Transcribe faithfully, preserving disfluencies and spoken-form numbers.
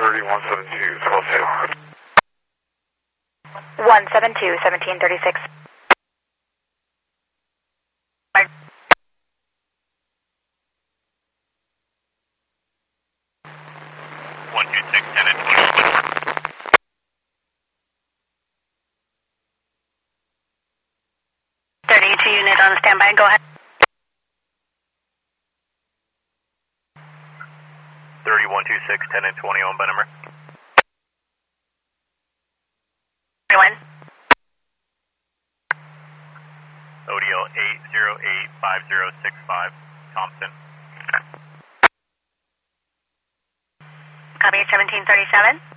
thirty-one seventy-two, twelve six. one seven two, seventeen thirty-six. one two six, ten and twenty. thirty-two unit on standby, go ahead. thirty-one two six, ten and twenty on by number. When? O D L eight zero eight five zero six five, Thompson. Copy, seventeen thirty-seven.